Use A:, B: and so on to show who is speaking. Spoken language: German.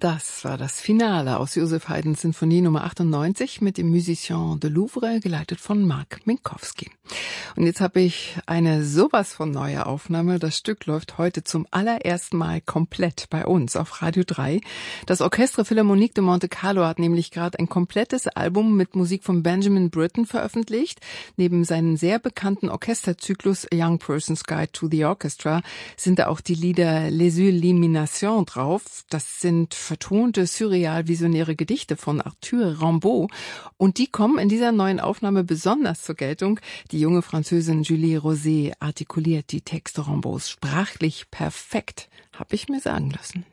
A: Das war das Finale aus Joseph Haydns Sinfonie Nummer 98 mit dem Musicien de Louvre, geleitet von Mark Minkowski. Und jetzt habe ich eine sowas von neue Aufnahme. Das Stück läuft heute zum allerersten Mal komplett bei uns auf Radio 3. Das Orchestre Philharmonique de Monte Carlo hat nämlich gerade ein komplettes Album mit Musik von Benjamin Britten veröffentlicht. Neben seinem sehr bekannten Orchesterzyklus A Young Person's Guide to the Orchestra sind da auch die Lieder Les Illuminations drauf. Das sind vertonte, surreal-visionäre Gedichte von Arthur Rimbaud. Und die kommen in dieser neuen Aufnahme besonders zur Geltung. Die junge Französin Julie Rosé artikuliert die Texte Rimbauds sprachlich perfekt, habe ich mir sagen lassen.